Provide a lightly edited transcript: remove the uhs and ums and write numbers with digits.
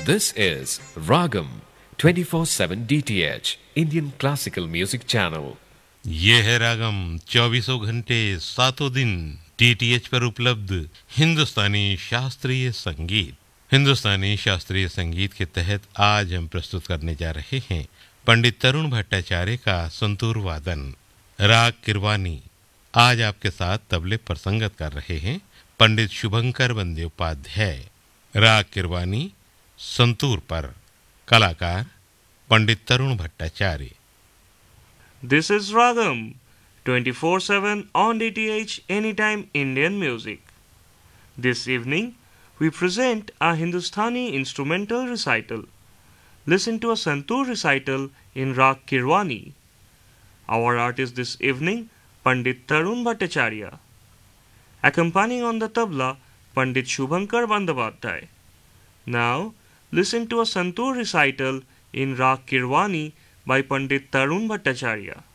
This is Ragam 24/7 DTH Indian Classical Music Channel. ये है रागम 24 सातों दिन DTH पर उपलब्ध हिंदुस्तानी शास्त्रीय संगीत। हिंदुस्तानी शास्त्रीय संगीत के तहत आज हम प्रस्तुत करने जा रहे हैं पंडित तरुण भट्टाचार्य का संतूर वादन राग किरवानी। आज आपके साथ तबले पर संगत कर रहे हैं पंडित शुभंकर बंद्योपाध्याय। राग किरवानी संतूर पर कलाकार पंडित तरुण Bhattacharya. This is Ragam 24/7 on DTH Anytime Indian Music. This evening we present a Hindustani instrumental recital. Listen to a Santur recital in Rag Kirwani. Our artist this evening Pandit Tarun Bhattacharya. Accompanying on the tabla Pandit Shubhankar Bandyopadhyay. Now listen to a Santur recital in Rag Kirwani by Pandit Tarun Bhattacharya.